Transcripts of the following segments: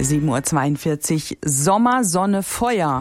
7:42 Uhr. Sommer, Sonne, Feuer.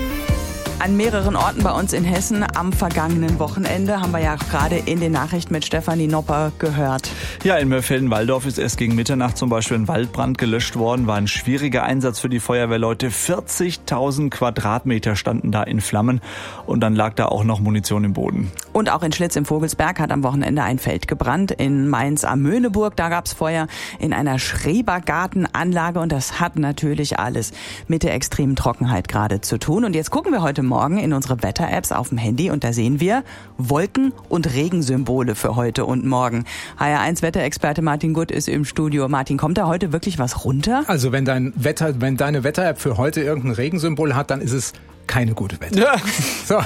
An mehreren Orten bei uns in Hessen am vergangenen Wochenende haben wir ja gerade in den Nachrichten mit Stefanie Nopper gehört. Ja, in Mörfelden-Walldorf ist erst gegen Mitternacht zum Beispiel ein Waldbrand gelöscht worden. War ein schwieriger Einsatz für die Feuerwehrleute. 40.000 Quadratmeter standen da in Flammen und dann lag da auch noch Munition im Boden. Und auch in Schlitz im Vogelsberg hat am Wochenende ein Feld gebrannt. In Mainz am Möhneburg, da gab's Feuer in einer Schrebergartenanlage und das hat natürlich alles mit der extremen Trockenheit gerade zu tun. Und jetzt gucken wir heute Morgen in unsere Wetter-Apps auf dem Handy und da sehen wir Wolken- und Regensymbole für heute und morgen. HR1-Wetterexperte Martin Gutt ist im Studio. Martin, kommt da heute wirklich was runter? Also wenn deine Wetter-App für heute irgendein Regensymbol hat, dann ist es keine gute Wetter. Ja. So.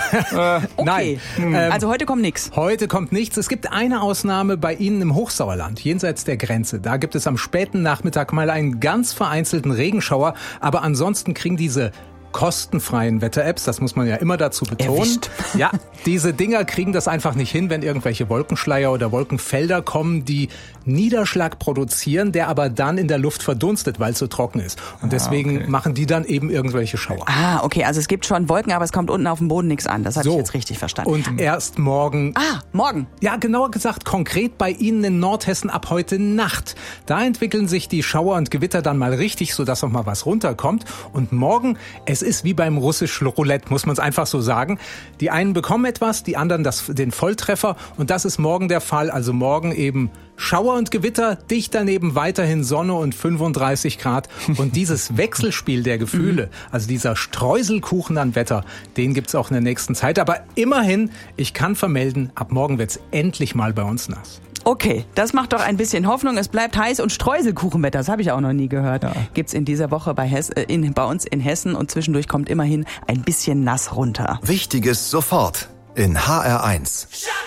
Okay. Nein. Also heute kommt nichts. Heute kommt nichts. Es gibt eine Ausnahme bei Ihnen im Hochsauerland, jenseits der Grenze. Da gibt es am späten Nachmittag mal einen ganz vereinzelten Regenschauer. Aber ansonsten kriegen diese kostenfreien Wetter-Apps, das muss man ja immer dazu betonen. Erwischt. Ja, diese Dinger kriegen das einfach nicht hin, wenn irgendwelche Wolkenschleier oder Wolkenfelder kommen, die Niederschlag produzieren, der aber dann in der Luft verdunstet, weil es so trocken ist. Und deswegen machen die dann eben irgendwelche Schauer. Ah, okay, also es gibt schon Wolken, aber es kommt unten auf dem Boden nichts an. Das habe ich jetzt richtig verstanden. Und erst morgen. Morgen. Ja, genauer gesagt, konkret bei Ihnen in Nordhessen ab heute Nacht. Da entwickeln sich die Schauer und Gewitter dann mal richtig, sodass auch mal was runterkommt. Und morgen, es ist wie beim russischen Roulette, muss man es einfach so sagen. Die einen bekommen etwas, die anderen den Volltreffer. Und das ist morgen der Fall. Also morgen eben Schauer und Gewitter, dicht daneben weiterhin Sonne und 35 Grad. Und dieses Wechselspiel der Gefühle, also dieser Streuselkuchen an Wetter, den gibt's auch in der nächsten Zeit. Aber immerhin, ich kann vermelden, ab morgen wird's endlich mal bei uns nass. Okay, das macht doch ein bisschen Hoffnung. Es bleibt heiß und Streuselkuchenwetter, das habe ich auch noch nie gehört. Ja. Gibt's in dieser Woche bei uns in Hessen und zwischendurch kommt immerhin ein bisschen nass runter. Wichtiges sofort in HR1.